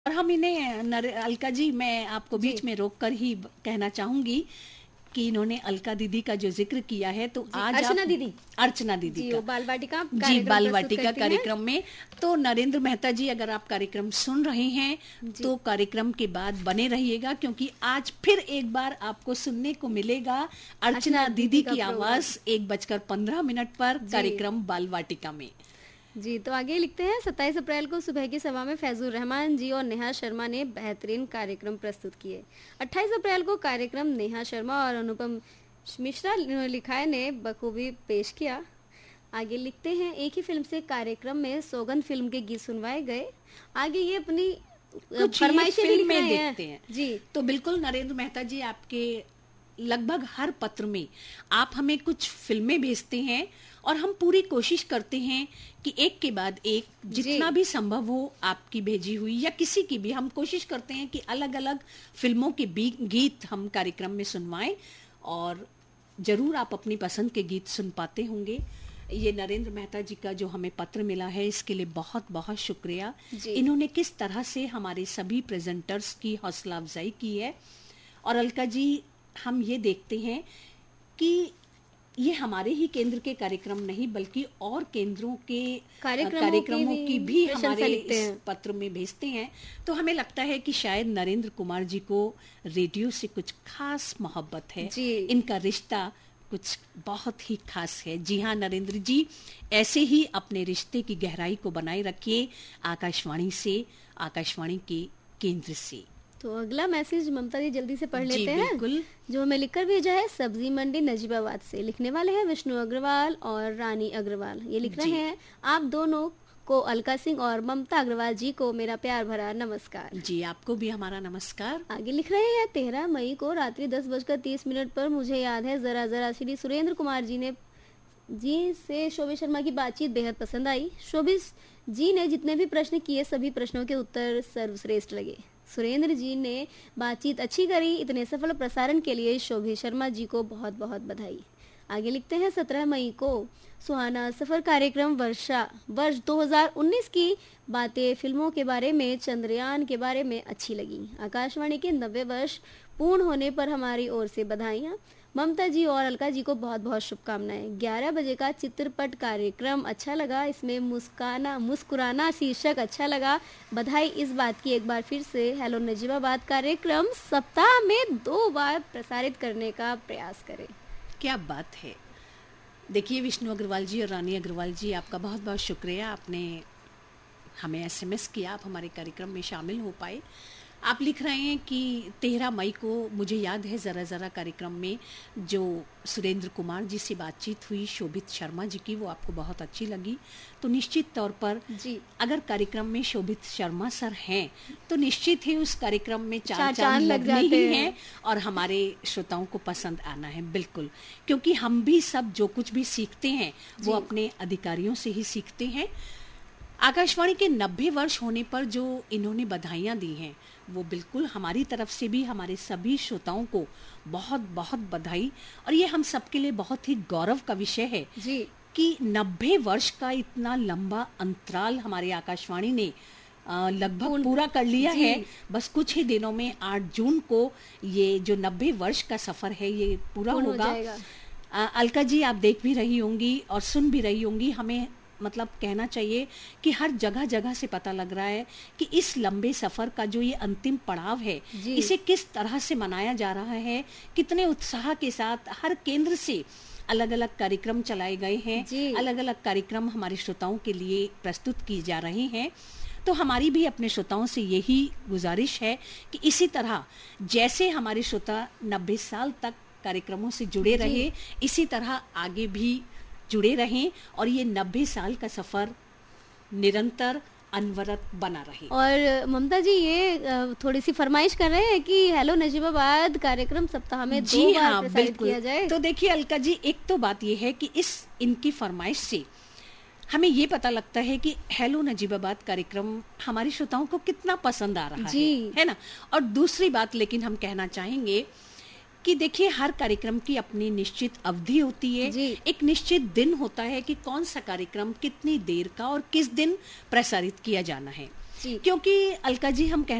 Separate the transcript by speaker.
Speaker 1: और हम इन्हें अलका जी, मैं आपको बीच में रोककर ही कहना चाहूंगी कि इन्होंने अलका दीदी का जो जिक्र किया है, तो आज अर्चना दीदी का
Speaker 2: बाल वाटिका
Speaker 1: जी बाल वाटिका कार्यक्रम में, तो नरेंद्र मेहता जी अगर आप कार्यक्रम सुन रहे हैं तो कार्यक्रम के बाद बने रहिएगा, क्योंकि आज फिर एक बार आपको सुनने को मिलेगा अर्चना दीदी की आवाज 1:15 पर कार्यक्रम बाल वाटिका में।
Speaker 2: जी, तो आगे लिखते हैं 27 अप्रैल को सुबह की सभा में फैजुर रहमान जी और नेहा शर्मा ने बेहतरीन कार्यक्रम प्रस्तुत किए। 28 अप्रैल को कार्यक्रम नेहा शर्मा और अनुपम मिश्रा लिखाए ने बखूबी पेश किया। आगे लिखते हैं एक ही फिल्म से कार्यक्रम में सौगंध फिल्म के गीत सुनवाए गए। आगे ये अपनी फरमाइशें
Speaker 1: फिल्में देखते हैं जी, तो बिल्कुल नरेंद्र मेहता जी, आपके लगभग हर पत्र में आप हमें कुछ फिल्में भेजते हैं और हम पूरी कोशिश करते हैं कि एक के बाद एक जितना भी संभव हो आपकी भेजी हुई या किसी की भी, हम कोशिश करते हैं कि अलग अलग फिल्मों के गीत हम कार्यक्रम में सुनवाएं, और जरूर आप अपनी पसंद के गीत सुन पाते होंगे। ये नरेंद्र मेहता जी का जो हमें पत्र मिला है, इसके लिए बहुत बहुत शुक्रिया। इन्होंने किस तरह से हमारे सभी प्रेजेंटर्स की हौसला अफजाई की है। और अलका जी, हम ये देखते हैं कि ये हमारे ही केंद्र के कार्यक्रम नहीं बल्कि और केंद्रों के कार्यक्रमों की भी हमारे इस पत्र में भेजते हैं, तो हमें लगता है कि शायद नरेंद्र कुमार जी को रेडियो से कुछ खास मोहब्बत है, इनका रिश्ता कुछ बहुत ही खास है। जी हाँ नरेंद्र जी, ऐसे ही अपने रिश्ते की गहराई को बनाए रखिए आकाशवाणी से, आकाशवाणी के केंद्र से।
Speaker 2: तो अगला मैसेज ममता जी जल्दी से पढ़ लेते हैं, जो हमें लिखकर भेजा है सब्जी मंडी नजीबाबाद से। लिखने वाले हैं विष्णु अग्रवाल और रानी अग्रवाल। ये लिख रहे हैं, आप दोनों को, अलका सिंह और ममता अग्रवाल जी को मेरा प्यार भरा नमस्कार।
Speaker 1: जी, आपको भी हमारा नमस्कार।
Speaker 2: आगे लिख रहे हैं 13 मई को रात्रि 10:30 पर मुझे याद है जरा जरा श्री सुरेंद्र कुमार जी से शोभी शर्मा की बातचीत बेहद पसंद आई। शोभी जी ने जितने भी प्रश्न किए सभी प्रश्नों के उत्तर सर्वश्रेष्ठ लगे। सुरेंद्र जी ने बातचीत अच्छी करी। इतने सफल प्रसारण के लिए शोभी शर्मा जी को बहुत बहुत बधाई। आगे लिखते हैं 17 मई को सुहाना सफर कार्यक्रम वर्ष 2019 की बातें फिल्मों के बारे में, चंद्रयान के बारे में अच्छी लगी। आकाशवाणी के 90 वर्ष पूर्ण होने पर हमारी ओर से बधाइयाँ। ममता जी और अलका जी को बहुत बहुत शुभकामनाएं। 11 बजे का चित्रपट कार्यक्रम अच्छा लगा, इसमें मुस्कुराना शीर्षक अच्छा लगा। बधाई इस बात की एक बार फिर से। हेलो नजीबाबाद कार्यक्रम सप्ताह में 2 बार प्रसारित करने का प्रयास करें।
Speaker 1: क्या बात है। देखिए विष्णु अग्रवाल जी और रानी अग्रवाल जी, आपका बहुत बहुत शुक्रिया, आपने हमें SMS किया, आप हमारे कार्यक्रम में शामिल हो पाए। आप लिख रहे हैं कि 13 मई को मुझे याद है जरा जरा कार्यक्रम में जो सुरेंद्र कुमार जी से बातचीत हुई शोभित शर्मा जी की, वो आपको बहुत अच्छी लगी। तो निश्चित तौर पर जी, अगर कार्यक्रम में शोभित शर्मा सर हैं तो निश्चित ही उस कार्यक्रम में चार चांद लगने ही हैं और हमारे श्रोताओं को पसंद आना है। बिल्कुल, क्योंकि हम भी सब जो कुछ भी सीखते हैं वो अपने अधिकारियों से ही सीखते हैं। आकाशवाणी के 90 वर्ष होने पर जो इन्होंने बधाइयाँ दी हैं, वो बिल्कुल हमारी तरफ से भी हमारे सभी श्रोताओं को बहुत बहुत बधाई। और ये हम सबके लिए बहुत ही गौरव का विषय है जी, कि 90 वर्ष का इतना लंबा अंतराल हमारे आकाशवाणी ने लगभग पूरा कर लिया है। बस कुछ ही दिनों में 8 जून को ये जो 90 वर्ष का सफर है ये पूरा होगा। अलका जी, आप देख भी रही होंगी और सुन भी रही होंगी, हमें मतलब कहना चाहिए कि हर जगह जगह से पता लग रहा है कि इस लंबे सफर का जो ये अंतिम पड़ाव है, इसे किस तरह से मनाया जा रहा है, कितने उत्साह के साथ हर केंद्र से अलग अलग कार्यक्रम चलाए गए हैं, अलग अलग कार्यक्रम हमारे श्रोताओं के लिए प्रस्तुत किए जा रहे हैं। तो हमारी भी अपने श्रोताओं से यही गुजारिश है कि इसी तरह जैसे हमारे श्रोता 90 साल तक कार्यक्रमों से जुड़े रहे, इसी तरह आगे भी जुड़े रहें और ये 90 साल का सफर निरंतर अनवरत बना रहे।
Speaker 2: और ममता जी ये थोड़ी सी फरमाइश कर रहे हैं कि हेलो नजीबाबाद कार्यक्रम सप्ताह में 2 बार प्रसारित किया जाए।
Speaker 1: तो देखिए अलका जी, एक तो बात ये है कि इनकी फरमाइश से हमें ये पता लगता है कि हेलो नजीबाबाद कार्यक्रम हमारे श्रोताओं को कितना पसंद आ रहा है ना। और दूसरी बात लेकिन हम कहना चाहेंगे कि देखिए हर कार्यक्रम की अपनी निश्चित अवधि होती है, एक निश्चित दिन होता है कि कौन सा कार्यक्रम कितनी देर का और किस दिन प्रसारित किया जाना है।
Speaker 2: जी।
Speaker 1: क्योंकि अलका जी हम कहना